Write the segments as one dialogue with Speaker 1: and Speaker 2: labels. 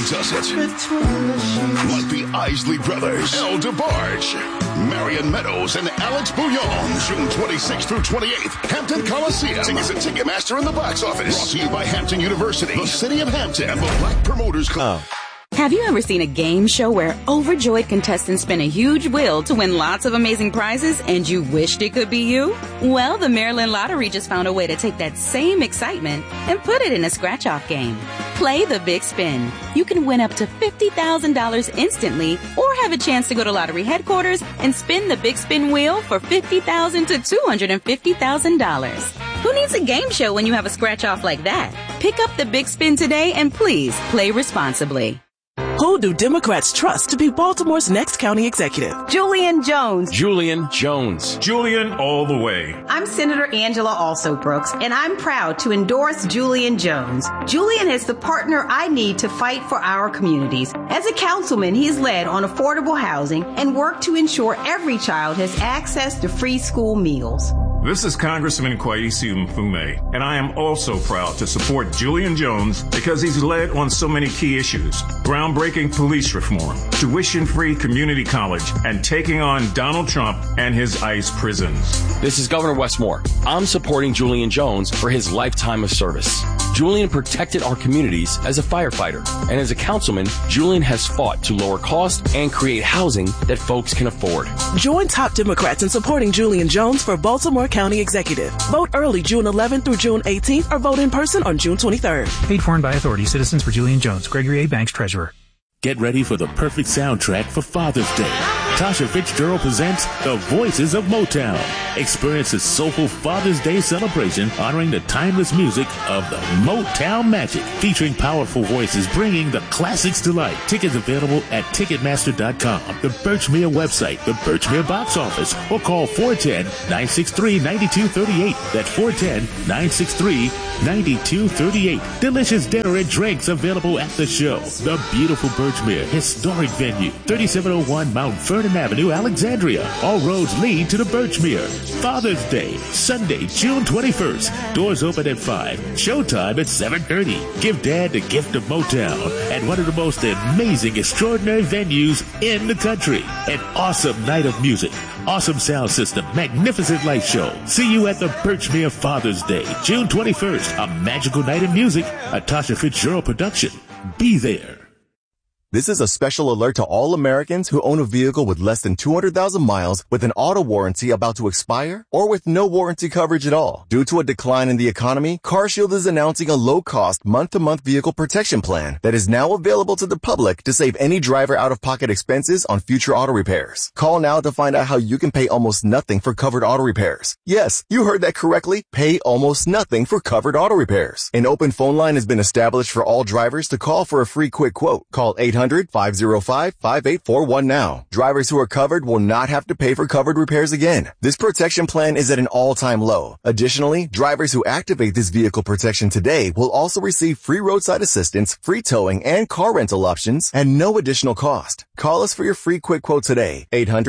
Speaker 1: does it. Like the Isley Brothers, El DeBarge, Marion Meadows, and Alex Bouillon. June 26th through 28th, Hampton Coliseum. Tickets at Ticketmaster in the box office. Brought to you by Hampton University, the City of Hampton, and the Black Promoters Club.
Speaker 2: Have you ever seen a game show where overjoyed contestants spin a huge wheel to win lots of amazing prizes and you wished it could be you? Well, the Maryland Lottery just found a way to take that same excitement and put it in a scratch-off game. Play the Big Spin. You can win up to $50,000 instantly or have a chance to go to lottery headquarters and spin the Big Spin wheel for $50,000 to $250,000. Who needs a game show when you have a scratch-off like that? Pick up the Big Spin today and please play responsibly.
Speaker 3: Who do Democrats trust to be Baltimore's next county executive?
Speaker 4: Julian Jones.
Speaker 5: Julian Jones.
Speaker 6: Julian all the way.
Speaker 4: I'm Senator Angela Also Brooks, and I'm proud to endorse Julian Jones. Julian is the partner I need to fight for our communities. As a councilman, he's led on affordable housing and worked to ensure every child has access to free school meals.
Speaker 6: This is Congressman Kwesi Mfume, and I am also proud to support Julian Jones because he's led on so many key issues. Groundbreaking police reform, tuition-free community college, and taking on Donald Trump and his ICE prisons.
Speaker 5: This is Governor Wes Moore. I'm supporting Julian Jones for his lifetime of service. Julian protected our communities as a firefighter, and as a councilman, Julian has fought to lower costs and create housing that folks can afford.
Speaker 3: Join top Democrats in supporting Julian Jones for Baltimore County Executive. Vote early June 11th through June 18th or vote in person on June 23rd.
Speaker 7: Paid for and by authority. Citizens for Julian Jones. Gregory A. Banks, Treasurer.
Speaker 8: Get ready for the perfect soundtrack for Father's Day. Tasha Fitzgerald presents The Voices of Motown. Experience a soulful Father's Day celebration honoring the timeless music of the Motown Magic, featuring powerful voices bringing the classics to life. Tickets available at Ticketmaster.com, the Birchmere website, the Birchmere box office, or call 410-963-9238. That's 410-963-9238. Delicious dinner and drinks available at the show. The beautiful Birchmere Historic Venue, 3701 Mount Vernon Avenue, Alexandria. All roads lead to the Birchmere. Father's Day, Sunday, June 21st. Doors open at 5. Showtime at 7:30. Give Dad the gift of Motown at one of the most amazing, extraordinary venues in the country. An awesome night of music, awesome sound system, magnificent light show. See you at the Birchmere Father's Day, June 21st. A magical night of music, a Tasha Fitzgerald production. Be there.
Speaker 9: This is a special alert to all Americans who own a vehicle with less than 200,000 miles with an auto warranty about to expire or with no warranty coverage at all. Due to a decline in the economy, CarShield is announcing a low-cost month-to-month vehicle protection plan that is now available to the public to save any driver out-of-pocket expenses on future auto repairs. Call now to find out how you can pay almost nothing for covered auto repairs. Yes, you heard that correctly. Pay almost nothing for covered auto repairs. An open phone line has been established for all drivers to call for a free quick quote. Call 800-505-5841 now. Drivers who are covered will not have to pay for covered repairs again. This protection plan is at an all-time low. Additionally, drivers who activate this vehicle protection today will also receive free roadside assistance, free towing, and car rental options at no additional cost. Call us for your free quick quote today.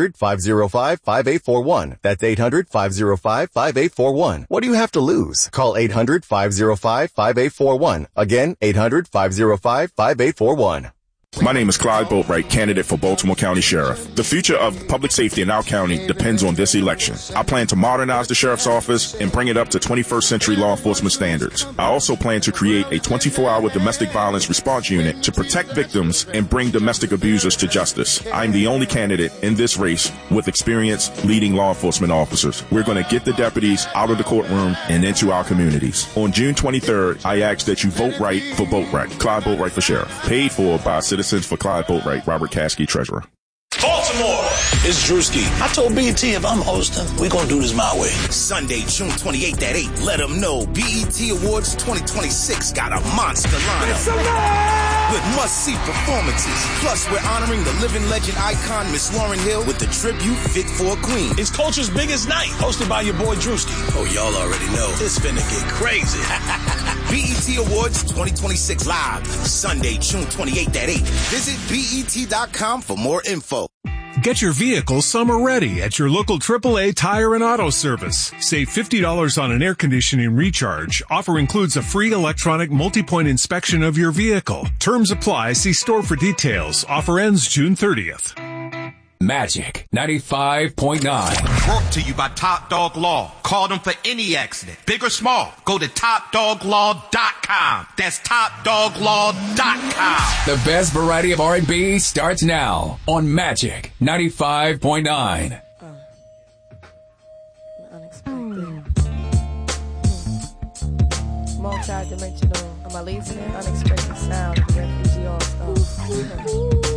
Speaker 9: 800-505-5841. That's 800-505-5841. What do you have to lose? Call 800-505-5841. Again, 800-505-5841.
Speaker 10: My name is Clyde Boatwright, candidate for Baltimore County Sheriff. The future of public safety in our county depends on this election. I plan to modernize the Sheriff's Office and bring it up to 21st century law enforcement standards. I also plan to create a 24-hour domestic violence response unit to protect victims and bring domestic abusers to justice. I'm the only candidate in this race with experience leading law enforcement officers. We're going to get the deputies out of the courtroom and into our communities. On June 23rd, I ask that you vote right for Boatwright. Clyde Boatwright for Sheriff. Paid for by Citizens for Clyde Boatwright, Robert Caskey, Treasurer.
Speaker 11: Baltimore, it's Drewski. I told BET if I'm hosting, we're going to do this my way.
Speaker 12: Sunday, June 28th at 8. Let them know BET Awards 2026 got a monster lineup. With must-see performances. Plus, we're honoring the living legend icon, Miss Lauryn Hill, with the tribute Fit for a Queen.
Speaker 11: It's Culture's biggest night, hosted by your boy Drewski.
Speaker 12: Oh, y'all already know.
Speaker 11: It's finna get crazy.
Speaker 12: BET Awards 2026 live. Sunday, June 28th at 8. Visit BET.com for more info.
Speaker 13: Get your vehicle summer ready at your local AAA Tire and Auto Service. Save $50 on an air conditioning recharge. Offer includes a free electronic multi-point inspection of your vehicle. Terms apply. See store for details. Offer ends June 30th.
Speaker 14: Magic 95.9.
Speaker 15: Brought to you by Top Dog Law. Call them for any accident, big or small. Go to TopDogLaw.com. That's TopDogLaw.com.
Speaker 14: The best variety of R&B starts now on Magic 95.9.
Speaker 16: Multi-dimensional, am I lazy? Unexpected sound of the refugee all-star.